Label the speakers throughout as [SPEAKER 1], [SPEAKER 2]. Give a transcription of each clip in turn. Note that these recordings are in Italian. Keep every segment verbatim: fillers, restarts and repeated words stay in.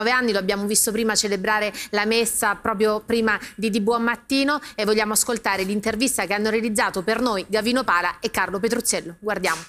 [SPEAKER 1] anni, lo abbiamo visto prima celebrare la messa proprio prima di Di Buon Mattino, e vogliamo ascoltare l'intervista che hanno realizzato per noi Gavino Pala e Carlo Petruzzello. Guardiamo.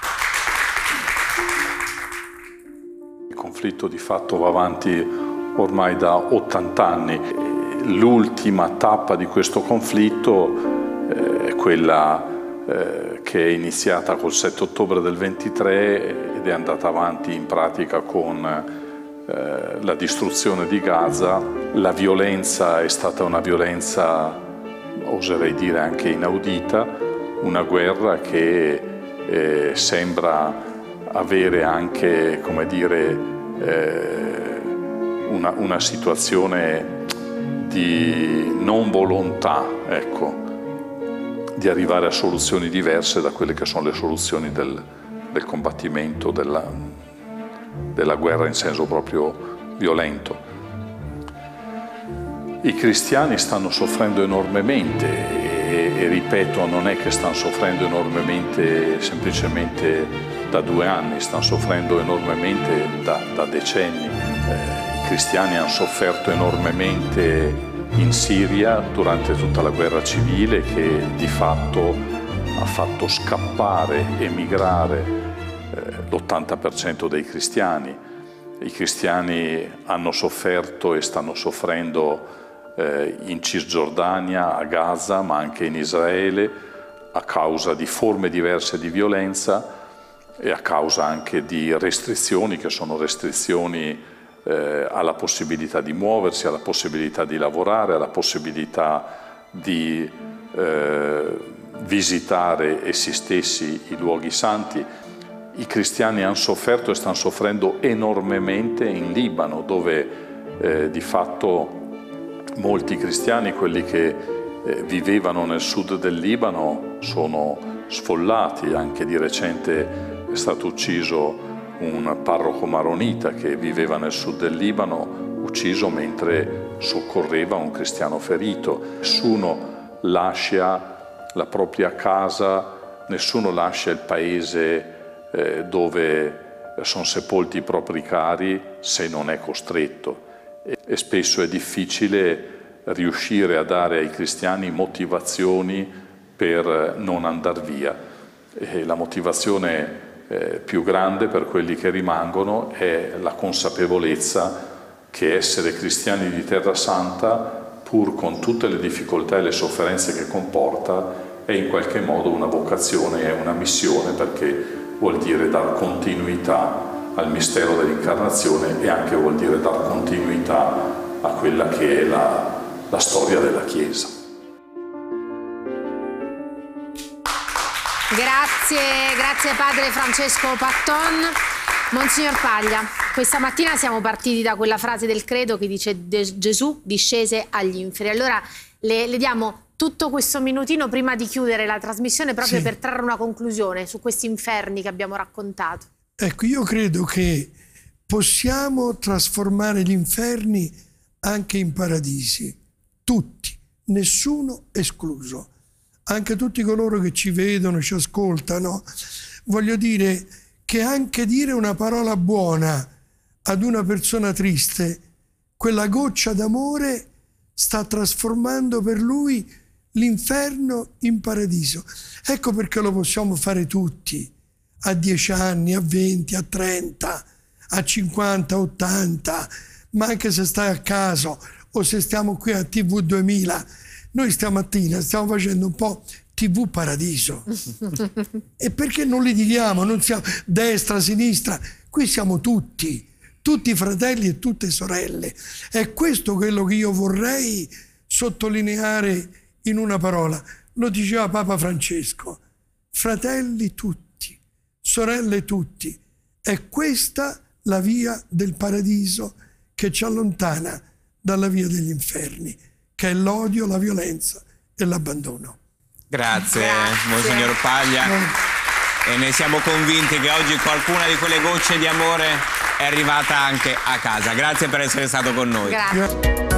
[SPEAKER 2] Il conflitto di fatto va avanti ormai da ottanta anni. L'ultima tappa di questo conflitto eh, è quella eh, che è iniziata col sette ottobre del ventitré ed è andata avanti in pratica con Eh, la distruzione di Gaza. La violenza è stata una violenza, oserei dire, anche inaudita, una guerra che eh, sembra avere anche, come dire, eh, una, una situazione di non volontà, ecco, di arrivare a soluzioni diverse da quelle che sono le soluzioni del, del combattimento, della della guerra in senso proprio violento. I cristiani stanno soffrendo enormemente e, e ripeto, non è che stanno soffrendo enormemente semplicemente da due anni, stanno soffrendo enormemente da, da decenni. Eh, I cristiani hanno sofferto enormemente in Siria durante tutta la guerra civile, che di fatto ha fatto scappare, emigrare l'ottanta per cento dei cristiani. I cristiani hanno sofferto e stanno soffrendo eh, in Cisgiordania, a Gaza, ma anche in Israele, a causa di forme diverse di violenza e a causa anche di restrizioni, che sono restrizioni eh, alla possibilità di muoversi, alla possibilità di lavorare, alla possibilità di eh, visitare essi stessi i luoghi santi. I cristiani hanno sofferto e stanno soffrendo enormemente in Libano, dove eh, di fatto molti cristiani, quelli che eh, vivevano nel sud del Libano, sono sfollati. Anche di recente è stato ucciso un parroco maronita che viveva nel sud del Libano, ucciso mentre soccorreva un cristiano ferito. Nessuno lascia la propria casa, nessuno lascia il paese dove sono sepolti i propri cari se non è costretto, e spesso è difficile riuscire a dare ai cristiani motivazioni per non andar via. E la motivazione più grande per quelli che rimangono è la consapevolezza che essere cristiani di Terra Santa, pur con tutte le difficoltà e le sofferenze che comporta, è in qualche modo una vocazione, è una missione, perché vuol dire dar continuità al mistero dell'incarnazione e anche vuol dire dar continuità a quella che è la, la storia della Chiesa.
[SPEAKER 1] Grazie, grazie padre Francesco Patton. Monsignor Paglia, questa mattina siamo partiti da quella frase del credo che dice Gesù discese agli inferi. Allora le, le diamo tutto questo minutino prima di chiudere la trasmissione, proprio sì, per trarre una conclusione su questi inferni che abbiamo raccontato.
[SPEAKER 3] Ecco, io credo che possiamo trasformare gli inferni anche in paradisi, tutti, nessuno escluso, anche tutti coloro che ci vedono, ci ascoltano. Voglio dire che anche dire una parola buona ad una persona triste, quella goccia d'amore sta trasformando per lui l'inferno in paradiso. Ecco perché lo possiamo fare tutti, a dieci anni, a venti, a trenta, a cinquanta, ottanta, ma anche se stai a casa o se stiamo qui a T V duemila. Noi stamattina stiamo facendo un po' T V Paradiso. E perché non litighiamo? Non siamo destra, sinistra, qui siamo tutti, tutti fratelli e tutte sorelle. È questo quello che io vorrei sottolineare in una parola. Lo diceva Papa Francesco: fratelli tutti, sorelle tutti. È questa la via del paradiso che ci allontana dalla via degli inferni, che è l'odio, la violenza e l'abbandono.
[SPEAKER 4] Grazie,
[SPEAKER 1] Grazie.
[SPEAKER 4] Monsignor Paglia.
[SPEAKER 3] No.
[SPEAKER 4] E ne siamo convinti che oggi qualcuna di quelle gocce di amore è arrivata anche a casa. Grazie per essere stato con noi.
[SPEAKER 1] Grazie.